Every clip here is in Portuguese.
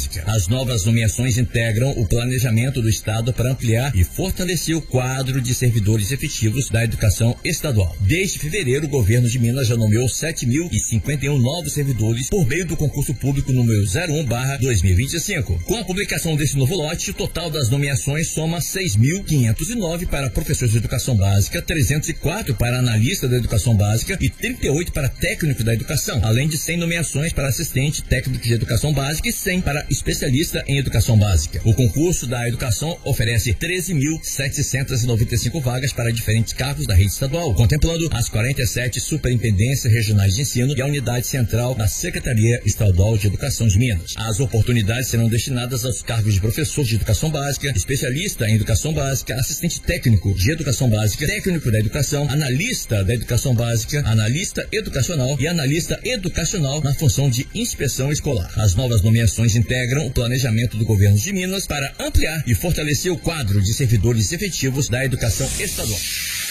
básica. As novas nomeações integram o planejamento do Estado para ampliar e fortalecer o quadro de servidores efetivos da educação estadual. Desde fevereiro, o governo de Minas já nomeou 7.051 novos servidores por meio do concurso público número 01/2025. Com a publicação desse novo lote, o total das nomeações soma 6.509 para professores de educação básica, 304 para analista da educação básica e 38 para técnico da educação, além de 100 nomeações para assistente técnico de educação básica e 100 para especialista em educação básica. O concurso da educação oferece 13.795 vagas para diferentes cargos da rede estadual, contemplando as 47 superintendências regionais de ensino e a unidade central da Secretaria Estadual de Educação de Minas. As oportunidades serão destinadas aos cargos de professor de educação básica, especialista em educação básica, assistente técnico de educação básica, técnico da educação, analista da educação básica, analista educacional e analista educacional na função de inspeção escolar. As novas nomeações integram o planejamento do governo de Minas para ampliar e fortalecer o quadro de servidores efetivos da educação estadual.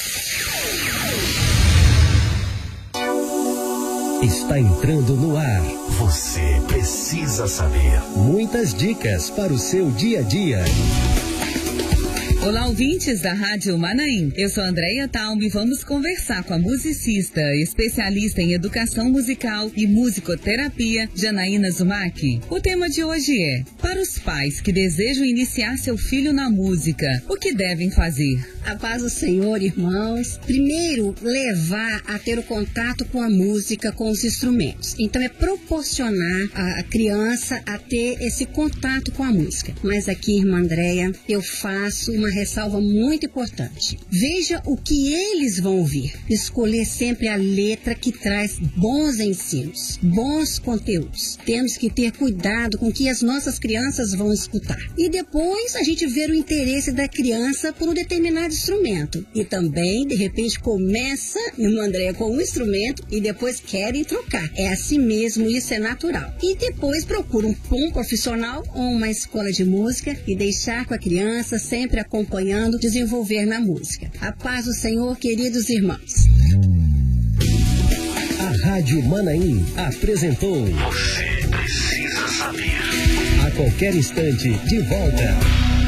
Está entrando no ar. Você precisa saber. Muitas dicas para o seu dia a dia. Olá, ouvintes da Rádio Manaim. Eu sou Andréia Talm e vamos conversar com a musicista, especialista em educação musical e musicoterapia, Janaína Zumac. O tema de hoje é: para os pais que desejam iniciar seu filho na música, o que devem fazer? A paz do Senhor, irmãos. Primeiro, levar a ter o contato com a música, com os instrumentos. Então, é proporcionar a criança a ter esse contato com a música. Mas aqui, irmã Andréia, eu faço uma ressalva muito importante. Veja o que eles vão ouvir. Escolher sempre a letra que traz bons ensinos, bons conteúdos. Temos que ter cuidado com o que as nossas crianças vão escutar. E depois a gente ver o interesse da criança por um determinado instrumento. E também, de repente, começa, irmã Andréia, com um instrumento e depois querem trocar. É assim mesmo, isso é natural. E depois procura um profissional ou uma escola de música e deixar com a criança sempre acompanhando, desenvolver na música. A paz do Senhor, queridos irmãos. A Rádio Manaim apresentou Você precisa saber. A qualquer instante, de volta.